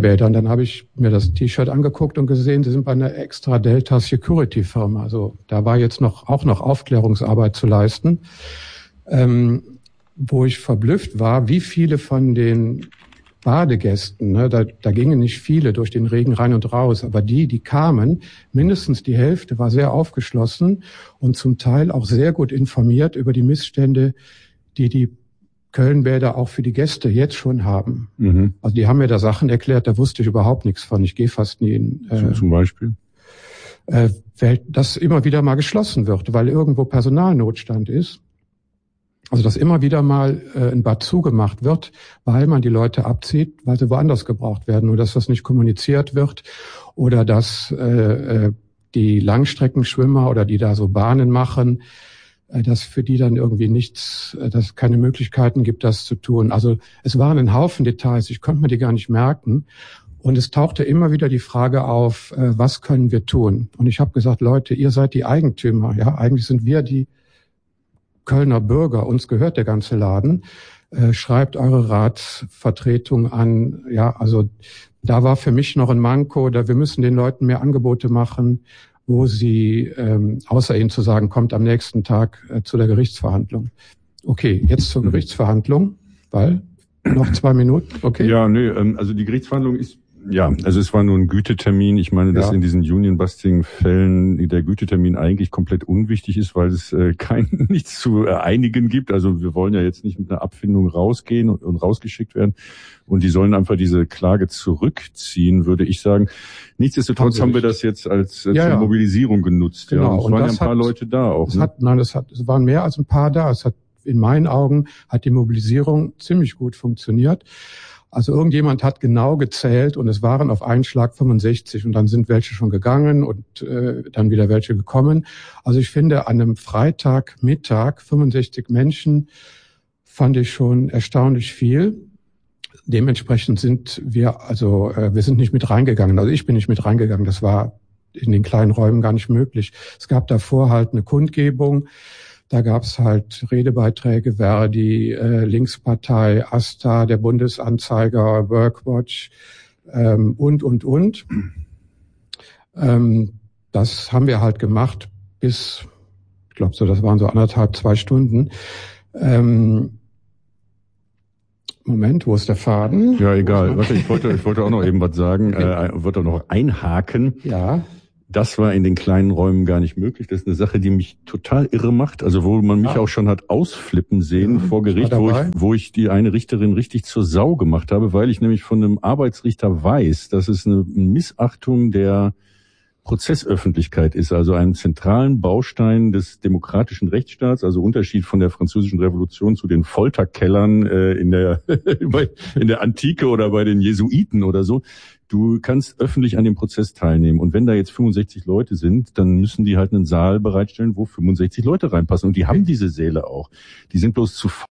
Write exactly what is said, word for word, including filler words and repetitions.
Kölnbädern. Dann habe ich mir das T-Shirt angeguckt und gesehen, sie sind bei einer Extra Delta Security Firma. Also da war jetzt noch auch noch Aufklärungsarbeit zu leisten, ähm, wo ich verblüfft war, wie viele von den Badegästen, ne, da, da gingen nicht viele durch den Regen rein und raus, aber die, die kamen, mindestens die Hälfte war sehr aufgeschlossen und zum Teil auch sehr gut informiert über die Missstände, die die Kölnbäder auch für die Gäste jetzt schon haben. Mhm. Also die haben mir da Sachen erklärt, da wusste ich überhaupt nichts von. Ich gehe fast nie in. Äh, zum Beispiel? Äh, dass immer wieder mal geschlossen wird, weil irgendwo Personalnotstand ist. Also dass immer wieder mal äh, ein Bad zugemacht wird, weil man die Leute abzieht, weil sie woanders gebraucht werden, oder dass das nicht kommuniziert wird, oder dass äh, die Langstreckenschwimmer oder die da so Bahnen machen, äh, dass für die dann irgendwie nichts, äh, dass es keine Möglichkeiten gibt, das zu tun. Also es waren ein Haufen Details, ich konnte mir die gar nicht merken. Und es tauchte immer wieder die Frage auf, äh, was können wir tun? Und ich habe gesagt, Leute, ihr seid die Eigentümer, ja, eigentlich sind wir die Kölner Bürger, uns gehört der ganze Laden, äh, schreibt eure Ratsvertretung an. Ja, also da war für mich noch ein Manko, da wir müssen den Leuten mehr Angebote machen, wo sie, ähm, außer ihnen zu sagen, kommt am nächsten Tag äh, zu der Gerichtsverhandlung. Okay, jetzt zur Gerichtsverhandlung, weil noch zwei Minuten, okay. Ja, nee, also die Gerichtsverhandlung ist, ja, also es war nur ein Gütetermin. Ich meine, dass ja. in diesen Union-Busting-Fällen der Gütetermin eigentlich komplett unwichtig ist, weil es äh, kein nichts zu äh, einigen gibt. Also wir wollen ja jetzt nicht mit einer Abfindung rausgehen und, und rausgeschickt werden. Und die sollen einfach diese Klage zurückziehen, würde ich sagen. Nichtsdestotrotz haben, haben wir das jetzt als, als ja, ja. Mobilisierung genutzt. Genau. Ja, und es und waren ja ein paar hat, Leute da auch. Es ne? hat, nein, es hat, es waren mehr als ein paar da. Es hat in meinen Augen hat die Mobilisierung ziemlich gut funktioniert. Also irgendjemand hat genau gezählt und es waren auf einen Schlag fünfundsechzig und dann sind welche schon gegangen und äh, dann wieder welche gekommen. Also ich finde, an einem Freitagmittag fünfundsechzig Menschen fand ich schon erstaunlich viel. Dementsprechend sind wir, also äh, wir sind nicht mit reingegangen. Also ich bin nicht mit reingegangen. Das war in den kleinen Räumen gar nicht möglich. Es gab davor halt eine Kundgebung. Da gab's halt Redebeiträge, Verdi, äh, Linkspartei, AStA, der Bundesanzeiger, Workwatch ähm, und, und, und. Ähm, das haben wir halt gemacht bis, ich glaube so, das waren so anderthalb, zwei Stunden. Ähm, Moment, wo ist der Faden? Ja, egal. Warte, ich wollte, ich wollte auch noch eben was sagen, äh, wollte auch noch einhaken. Ja. Das war in den kleinen Räumen gar nicht möglich. Das ist eine Sache, die mich total irre macht. Also wo man mich ah. auch schon hat ausflippen sehen ja, vor Gericht, wo ich, wo ich die eine Richterin richtig zur Sau gemacht habe, weil ich nämlich von einem Arbeitsrichter weiß, dass es eine Missachtung der Prozessöffentlichkeit ist, also einen zentralen Baustein des demokratischen Rechtsstaats, also Unterschied von der Französischen Revolution zu den Folterkellern äh, in der in der Antike oder bei den Jesuiten oder so. Du kannst öffentlich an dem Prozess teilnehmen. Und wenn da jetzt fünfundsechzig Leute sind, dann müssen die halt einen Saal bereitstellen, wo fünfundsechzig Leute reinpassen. Und die haben diese Säle auch. Die sind bloß zu